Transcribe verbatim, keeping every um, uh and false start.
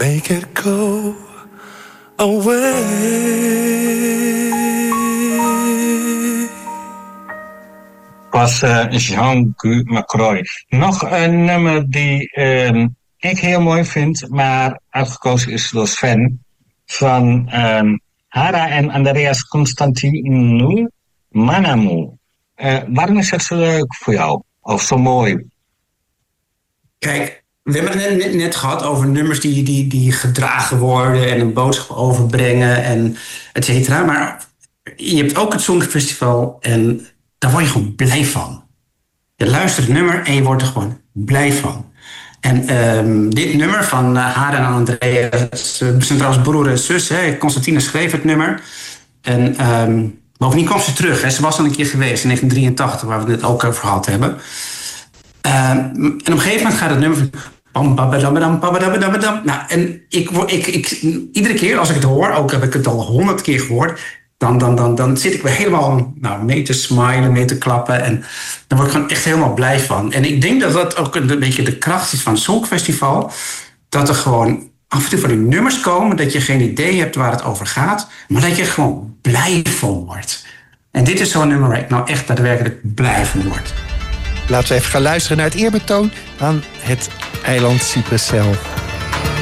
make it go away. Was uh, Jean-Guy McCroy. Nog een nummer die uh, ik heel mooi vind, maar uitgekozen is door Sven. Van uh, Hara en Andreas Constantinou, Manamu. Uh, waarom is dat zo leuk voor jou? Of zo mooi? Kijk, we hebben het net, net gehad over nummers die, die, die gedragen worden en een boodschap overbrengen en et cetera. Maar je hebt ook het Songfestival en daar word je gewoon blij van. Je luistert het nummer en je wordt er gewoon blij van. En um, dit nummer van uh, Hara en Andreas, uh, zijn trouwens broer en zus. Hè. Constantine schreef het nummer. En um, bovendien kwam ze terug. Hè. Ze was al een keer geweest in negentien drieëntachtig, waar we het ook over gehad hebben. Um, en op een gegeven moment gaat het nummer van... Nou, en ik, ik, ik, iedere keer als ik het hoor, ook heb ik het al honderd keer gehoord... Dan, dan, dan, dan zit ik weer helemaal nou, mee te smilen, mee te klappen. En dan word ik gewoon echt helemaal blij van. En ik denk dat dat ook een beetje de kracht is van het Songfestival. Dat er gewoon af en toe van die nummers komen, dat je geen idee hebt waar het over gaat. Maar dat je er gewoon blij van wordt. En dit is zo'n nummer waar ik nou echt daadwerkelijk blij van word. Laten we even gaan luisteren naar het eerbetoon aan het eiland Cyprus zelf.